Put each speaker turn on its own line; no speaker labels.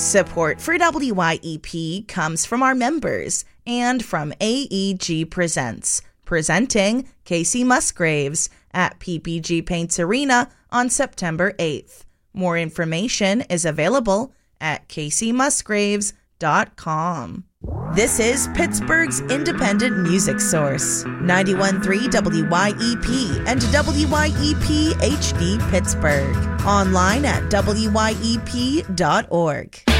Support for WYEP comes from our members and from AEG Presents, presenting Casey Musgraves at PPG Paints Arena on September 8th. More information is available at caseymusgraves.com. This is Pittsburgh's independent music source, 91.3 WYEP and WYEP HD Pittsburgh. Online at WYEP.org.